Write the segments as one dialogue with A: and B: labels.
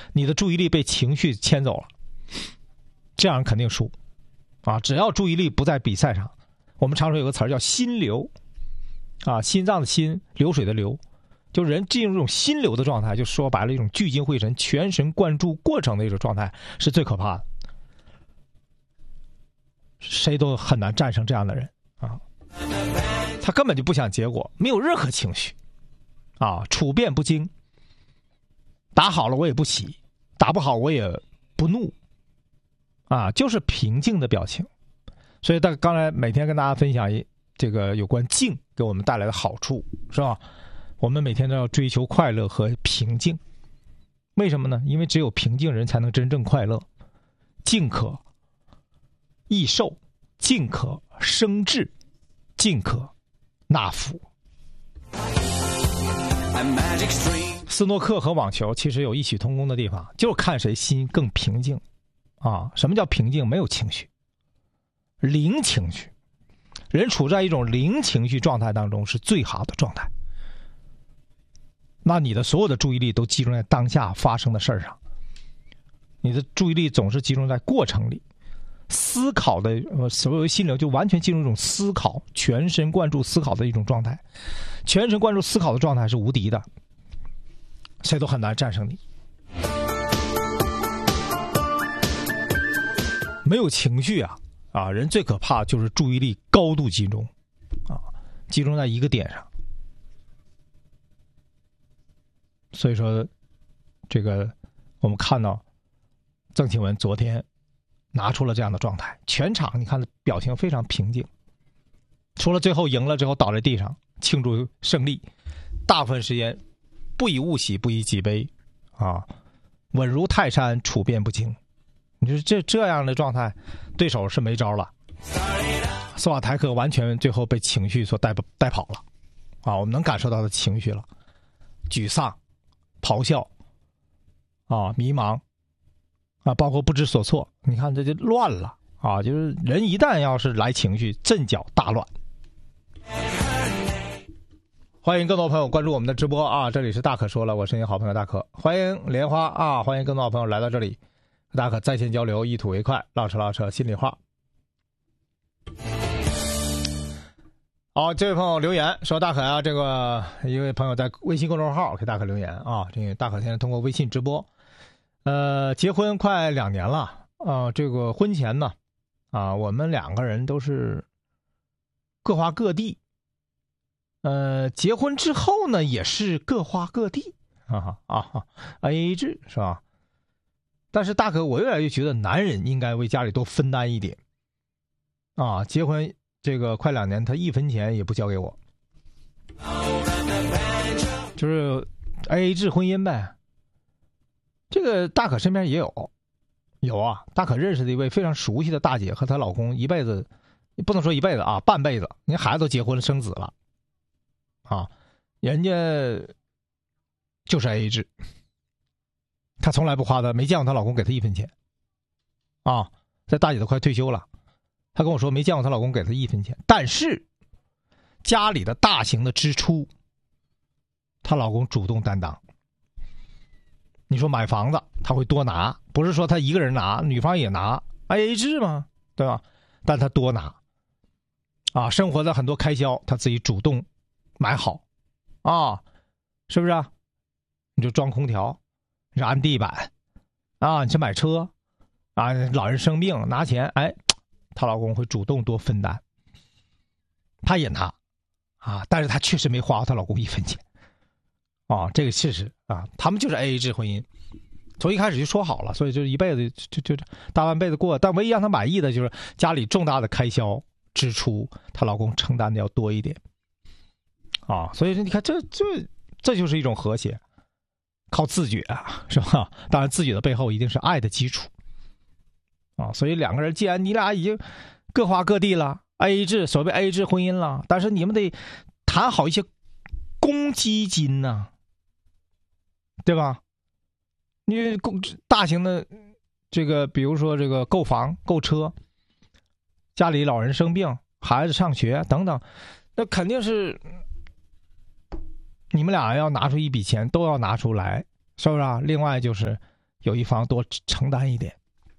A: 你的注意力被情绪牵走了，这样肯定输啊！只要注意力不在比赛上，我们常说有个词儿叫心流啊，心脏的心，流水的流，就人进入这种心流的状态，就说白了一种聚精会神、全神贯注过程的一种状态是最可怕的，谁都很难战胜这样的人啊！他根本就不想结果，没有任何情绪啊，处变不惊，打好了我也不喜，打不好我也不怒啊，就是平静的表情。所以刚才每天跟大家分享这个有关静给我们带来的好处，是吧？我们每天都要追求快乐和平静。为什么呢？因为只有平静人才能真正快乐。静可益寿，静可生智，静可纳福。斯诺克和网球其实有异曲同工的地方，就是看谁心更平静啊。什么叫平静？没有情绪，零情绪。人处在一种零情绪状态当中是最好的状态。那你的所有的注意力都集中在当下发生的事儿上，你的注意力总是集中在过程里，思考的所谓心流就完全进入一种思考，全神贯注思考的一种状态。全神贯注思考的状态是无敌的，谁都很难战胜你。没有情绪啊，人最可怕就是注意力高度集中啊，集中在一个点上。所以说这个我们看到郑钦文昨天拿出了这样的状态，全场你看表情非常平静，除了最后赢了之后倒在地上庆祝胜利，大部分时间不以物喜，不以己悲啊，稳如泰山，处变不惊。你说这样的状态，对手是没招了。斯瓦台克完全最后被情绪所带跑了啊，我们能感受到他的情绪了，沮丧、咆哮啊、迷茫啊，包括不知所措。你看这就乱了啊！就是人一旦要是来情绪，阵脚大乱。欢迎更多朋友关注我们的直播啊！这里是大可说了，我是你好朋友大可，欢迎莲花啊！欢迎更多好朋友来到这里，大家可在线交流，一吐为快，唠扯心里话。好，这位朋友留言说，大可啊，这个一位朋友在微信公众号给大可留言啊，这个大可现在通过微信直播，结婚快2年了啊，这个婚前呢啊，我们2个人都是各花各地，结婚之后呢也是各花各地AA 制是吧？但是大可我越来越觉得男人应该为家里多分担一点啊，结婚这个快2年，他1分钱也不交给我，就是 AA 制婚姻呗。这个大可身边也有啊，大可认识的一位非常熟悉的大姐和她老公一辈子，不能说一辈子啊，半辈子，人孩子都结婚生子了啊，人家就是 AA 制，她从来不花的，没见过她老公给她1分钱啊。这大姐都快退休了，她跟我说没见过她老公给她1分钱，但是家里的大型的支出，她老公主动担当。你说买房子他会多拿，不是说他一个人拿，女方也拿 AA 制嘛，对吧？但他多拿啊，生活的很多开销他自己主动买好啊，是不是啊？你就装空调，你安地板啊，你去买车啊，老人生病拿钱，哎，她老公会主动多分担，她也拿啊，但是她确实没花她老公1分钱啊，这个事实啊，他们就是 AA 制婚姻，从一开始就说好了，所以就一辈子就大半辈子过。但唯一让她满意的就是家里重大的开销支出，她老公承担的要多一点啊。所以说你看，这就是一种和谐，靠自觉啊，是吧？当然，自觉的背后一定是爱的基础啊。所以2个人，既然你俩已经各花各地了 ，AA 制，所谓 AA 制婚姻了，但是你们得谈好一些公积金呐。对吧？因为大型的这个，比如说这个购房、购车，家里老人生病、孩子上学等等，那肯定是你们俩要拿出一笔钱，都要拿出来，是不是啊？另外就是有一方多承担一点。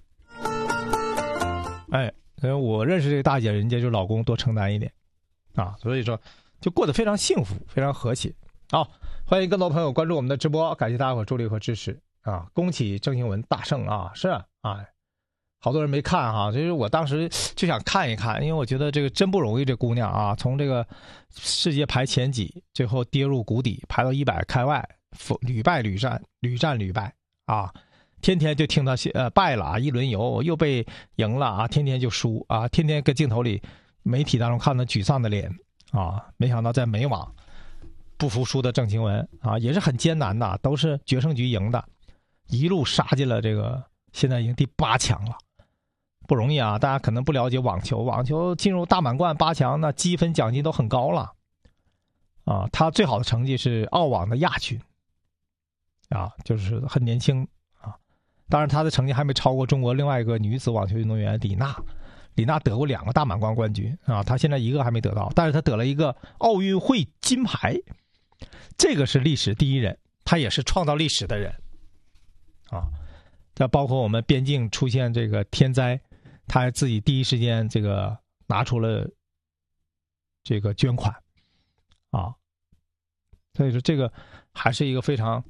A: 哎，我认识这个大姐，人家就老公多承担一点啊，所以说就过得非常幸福，非常和谐。好，欢迎更多朋友关注我们的直播，感谢大家伙助力和支持啊！恭喜郑兴文大胜啊！是啊，好多人没看哈，就是我当时就想看一看，因为我觉得这个真不容易，这姑娘啊，从这个世界排前几，最后跌入谷底，排到100开外，屡败屡败啊！天天就听她败了啊，一轮游又被赢了啊，天天就输啊，天天跟镜头里媒体当中看到沮丧的脸啊，没想到在美网不服输的郑兴文啊，也是很艰难的，都是决胜局赢的，一路杀进了这个现在已经第8强了。不容易啊！大家可能不了解网球，网球进入大满贯8强，那积分奖金都很高了啊。他最好的成绩是澳网的亚军啊，就是很年轻啊。当然，他的成绩还没超过中国另外一个女子网球运动员李娜。李娜得过2个大满贯冠军啊，她现在1个还没得到，但是她得了一个奥运会金牌，这个是历史第1人，她也是创造历史的人啊。再包括我们边境出现这个天灾。他还自己第一时间这个拿出了这个捐款啊，所以说这个还是一个非常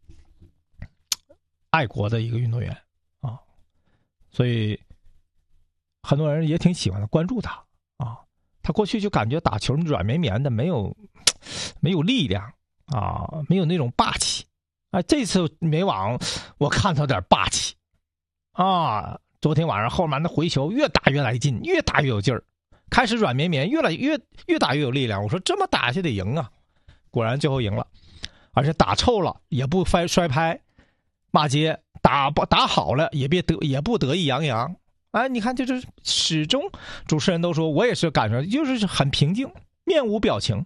A: 爱国的一个运动员啊，所以很多人也挺喜欢的，关注他啊。他过去就感觉打球软绵绵的，没有力量啊，没有那种霸气啊。这次美网我看他有点霸气啊。昨天晚上后面的回球越打越来劲，越打越有劲儿，开始软绵绵，越打越有力量。我说这么打下去得赢啊，果然最后赢了，而且打臭了也不摔拍骂街，打好了也不得意洋洋。哎，你看就是始终主持人都说，我也是感受就是很平静，面无表情。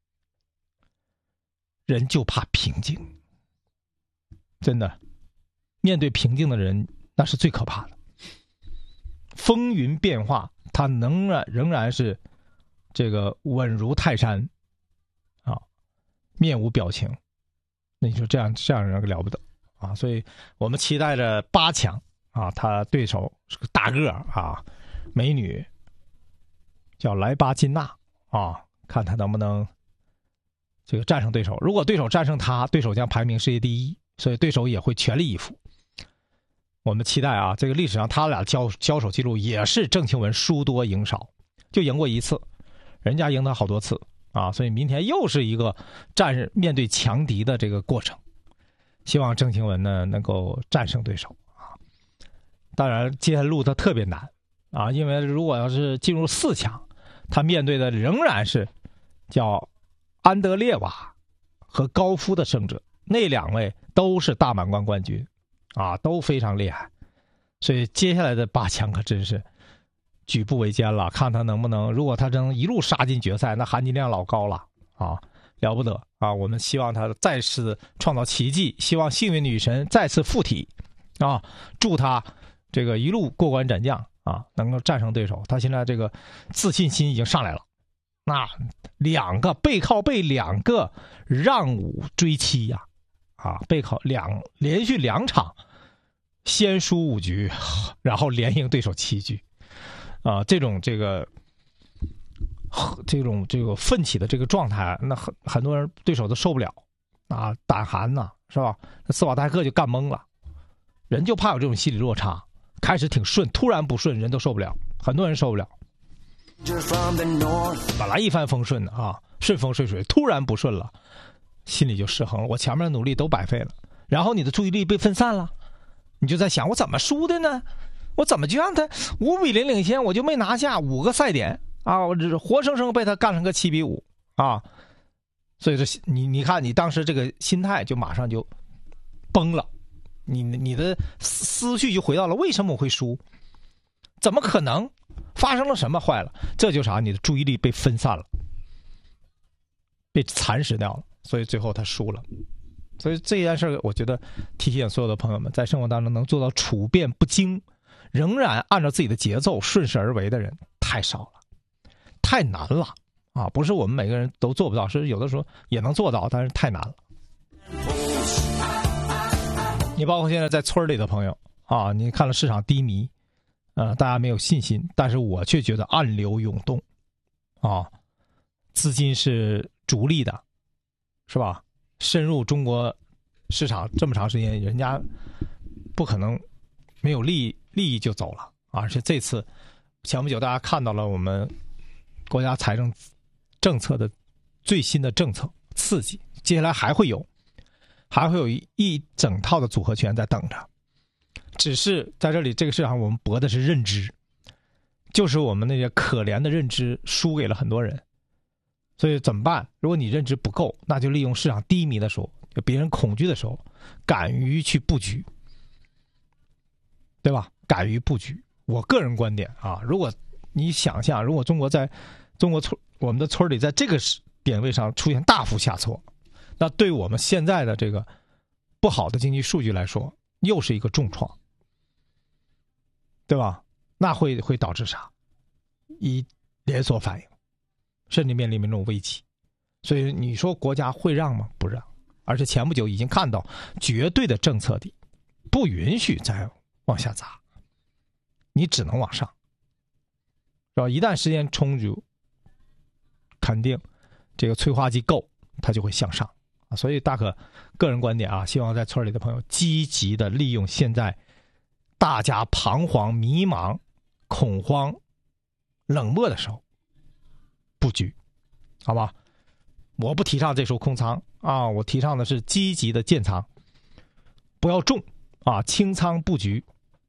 A: 人就怕平静，真的，面对平静的人那是最可怕的。风云变化，他仍然是这个稳如泰山啊，面无表情。那你说这样人了不得啊！所以我们期待着8强啊，他对手是个大个啊，美女叫莱巴金娜啊，看他能不能这个战胜对手。如果对手战胜他，对手将排名世界第1，所以对手也会全力以赴。我们期待啊，这个历史上他俩交手记录也是郑兴文输多赢少，就赢过1次，人家赢他好多次啊，所以明天又是一个面对强敌的这个过程。希望郑兴文呢能够战胜对手啊。当然，接下来路他特别难啊，因为如果要是进入4强，他面对的仍然是叫安德烈瓦和高夫的胜者，那2位都是大满贯冠军。啊，都非常厉害，所以接下来的8强可真是举步维艰了。看他能不能，如果他能一路杀进决赛，那含金量老高了啊，了不得啊！我们希望他再次创造奇迹，希望幸运女神再次附体啊！祝他这个一路过关斩将啊，能够战胜对手。他现在这个自信心已经上来了，那背靠背2个让5追7呀！啊，连续2场先输5局，然后连赢对手7局，啊，这种奋起的这个状态，那很多人对手都受不了啊，胆寒呐，是吧？那斯瓦泰克就干懵了，人就怕有这种心理落差，开始挺顺，突然不顺，人都受不了，很多人受不了。本来一帆风顺的啊，顺风顺水，突然不顺了。心里就失衡了，我前面的努力都白费了，然后你的注意力被分散了，你就在想我怎么输的呢？我怎么就让他5-0领先，我就没拿下5个赛点啊？我活生生被他干成个7-5啊！所以说你看你当时这个心态就马上就崩了，你的思绪就回到了为什么我会输？怎么可能？发生了什么坏了？这就是啥？你的注意力被分散了，被蚕食掉了。所以最后他输了，所以这件事我觉得提醒所有的朋友们，在生活当中能做到处变不惊，仍然按照自己的节奏顺势而为的人太少了，太难了啊！不是我们每个人都做不到，是有的时候也能做到，但是太难了。 你包括现在在村里的朋友啊，你看了市场低迷，大家没有信心，但是我却觉得暗流涌动，啊，资金是逐利的，是吧？深入中国市场这么长时间，人家不可能没有利益就走了，而且这次前不久大家看到了我们国家财政政策的最新的政策刺激，接下来还会有一整套的组合拳在等着。只是在这里这个市场我们搏的是认知，就是我们那些可怜的认知输给了很多人。所以怎么办？如果你认知不够，那就利用市场低迷的时候，别人恐惧的时候，敢于去布局，对吧？敢于布局。我个人观点啊，如果你想象，如果中国我们的村里在这个点位上出现大幅下挫，那对我们现在的这个不好的经济数据来说，又是一个重创，对吧？那会导致啥？一连锁反应，甚至面临这种危机。所以你说国家会让吗？不让。而且前不久已经看到绝对的政策里不允许再往下砸，你只能往上，是吧？一旦时间充足，肯定这个催化剂够，它就会向上。所以大可个人观点啊，希望在村里的朋友积极的利用现在大家彷徨、迷茫、恐慌、冷漠的时候布局，好吧？我不提倡这时候空仓啊，我提倡的是积极的建仓，不要重啊，轻仓布局。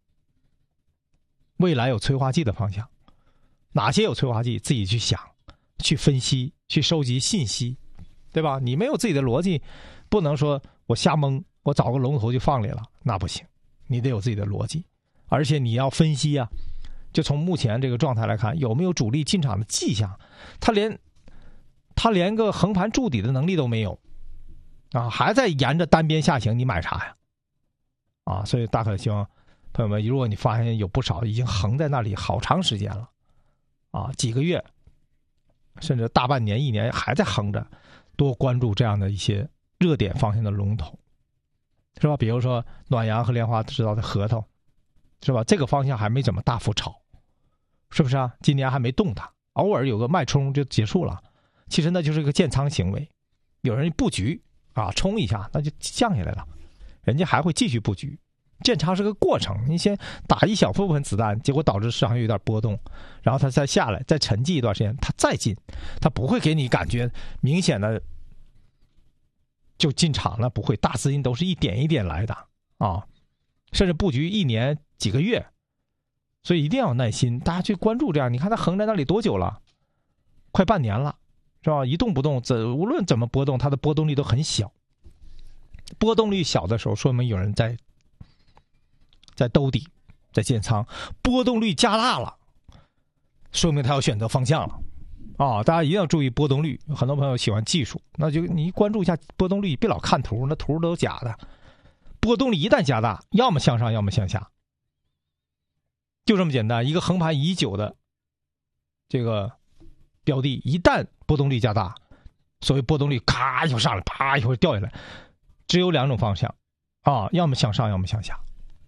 A: 未来有催化剂的方向，哪些有催化剂自己去想、去分析、去收集信息，对吧？你没有自己的逻辑，不能说我瞎蒙，我找个龙头就放里了，那不行，你得有自己的逻辑，而且你要分析啊。就从目前这个状态来看，有没有主力进场的迹象？他连个横盘筑底的能力都没有啊，还在沿着单边下行，你买啥呀？啊，所以大可希望朋友们，如果你发现有不少已经横在那里好长时间了啊，几个月甚至大半年、1年还在横着，多关注这样的一些热点方向的龙头，是吧？比如说暖阳和莲花知道的核桃，是吧？这个方向还没怎么大幅炒，是不是啊？今年还没动它，偶尔有个脉冲就结束了，其实那就是一个建仓行为。有人布局啊，冲一下那就降下来了，人家还会继续布局。建仓是个过程，你先打一小部分子弹，结果导致市场有点波动，然后它再下来，再沉寂一段时间，它再进，它不会给你感觉明显的就进场了，不会，大资金都是一点一点来的啊，甚至布局1年几个月，所以一定要有耐心，大家去关注这样。你看它横在那里多久了？快半年了，是吧？一动不动，无论怎么波动，它的波动率都很小。波动率小的时候，说明有人在兜底，在建仓；波动率加大了，说明他要选择方向了。啊，大家一定要注意波动率。很多朋友喜欢技术，那就你关注一下波动率，别老看图，那图都假的。波动率一旦加大，要么向上，要么向下，就这么简单。一个横盘已久的这个标的，一旦波动率加大，所谓波动率咔一会儿上来，啪一会儿掉下来，只有2种方向啊，要么向上，要么向下。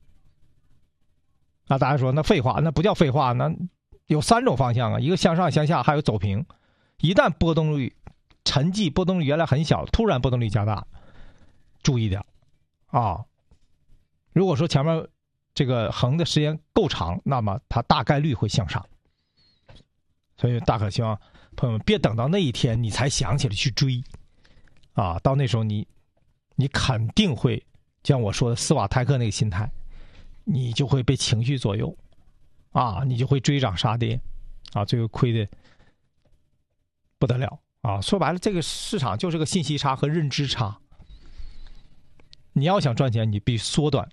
A: 那大家说那废话，那不叫废话，那有3种方向啊，一个向上向下，还有走平。一旦波动率沉寂，波动率原来很小，突然波动率加大，注意点啊。如果说前面这个横的时间够长，那么它大概率会向上。所以大可希望朋友们别等到那一天你才想起来去追啊，到那时候你肯定会像我说的斯瓦泰克那个心态，你就会被情绪左右啊，你就会追涨杀跌啊，这个亏的不得了啊。说白了，这个市场就是个信息差和认知差。你要想赚钱，你必须缩短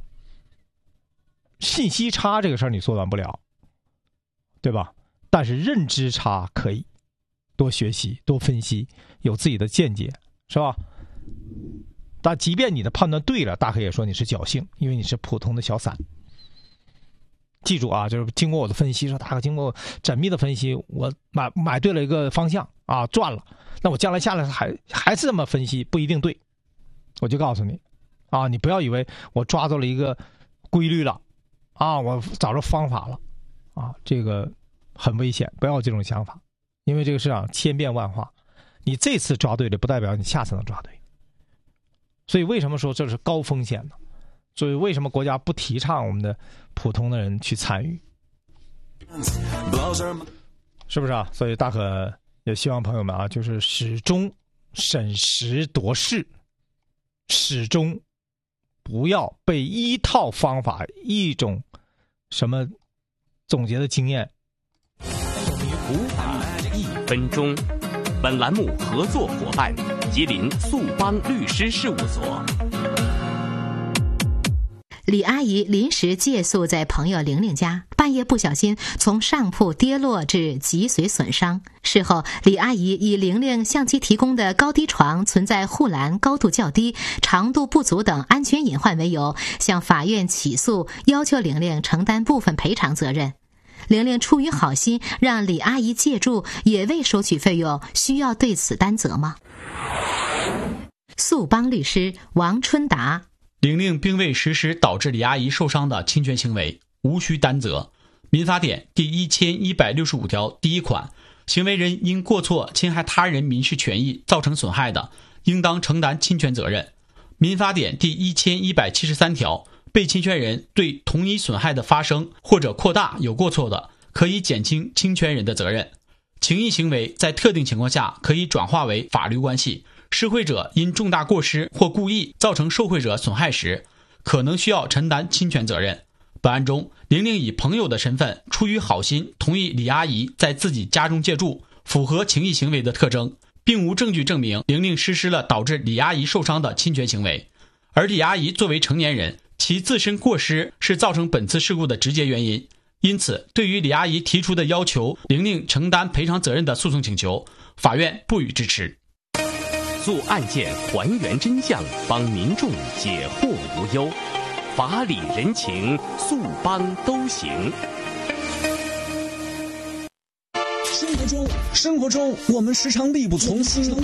A: 信息差这个事儿，你缩短不了，对吧？但是认知差可以多学习、多分析，有自己的见解，是吧？但即便你的判断对了，大可也说你是侥幸，因为你是普通的小散。记住啊，就是经过我的分析，说大可经过缜密的分析，我买对了一个方向啊，赚了。那我将来下来还是这么分析，不一定对。我就告诉你啊！你不要以为我抓到了一个规律了啊，我找着方法了啊，这个很危险，不要有这种想法，因为这个市场千变万化，你这次抓对了，不代表你下次能抓对。所以为什么说这是高风险呢？所以为什么国家不提倡我们的普通的人去参与？是不是啊？所以大可也希望朋友们啊，就是始终审时度势，始终不要被一套方法、一种什么总结的经验。
B: 普法1分钟，本栏目合作伙伴吉林速邦律师事务所。
C: 李阿姨临时借宿在朋友玲玲家，半夜不小心从上铺跌落致脊髓损伤。事后，李阿姨以玲玲向其提供的高低床存在护栏高度较低、长度不足等安全隐患为由，向法院起诉，要求玲玲承担部分赔偿责任。玲玲出于好心让李阿姨借住，也未收取费用，需要对此担责吗？速邦律师王春达。
D: 玲玲并未实施导致李阿姨受伤的侵权行为，无需担责。民法典第1165条第1款，行为人因过错侵害他人民事权益造成损害的，应当承担侵权责任。民法典第1173条，被侵权人对同一损害的发生或者扩大有过错的，可以减轻侵权人的责任。情谊行为在特定情况下可以转化为法律关系。施惠者因重大过失或故意造成受惠者损害时，可能需要承担侵权责任。本案中，玲玲以朋友的身份，出于好心同意李阿姨在自己家中借住，符合情谊行为的特征，并无证据证明玲玲实施了导致李阿姨受伤的侵权行为。而李阿姨作为成年人，其自身过失是造成本次事故的直接原因，因此对于李阿姨提出的要求玲玲承担赔偿责任的诉讼请求，法院不予支持。
B: 做案件还原真相，帮民众解惑无忧，法理人情，速邦都行。
E: 生活中，我们时常力不从心。